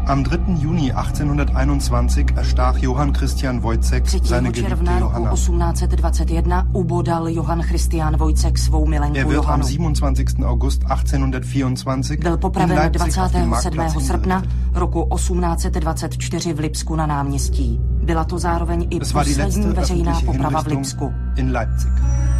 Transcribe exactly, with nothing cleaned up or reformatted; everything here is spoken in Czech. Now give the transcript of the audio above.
Am dritten Juni achtzehnhunderteinundzwanzig erstach Johann Christian Wojtek seine geliebte Johanna. osmnáct set dvacet jedna ubodal Johann Christian Wojtek svou milenku Er wird Johanu. am siebenundzwanzigsten August achtzehnhundertvierundzwanzig Byl in popraven Leipzig auf dem dvacátého Marktplatz sedmého srpna hingerichtet. roku osmnáct set dvacet čtyři v Lipsku na náměstí. Byla to zároveň i Es war die poslední letzte veřejná öffentliche poprava v Hinrichtung Lipsku. in Leipzig.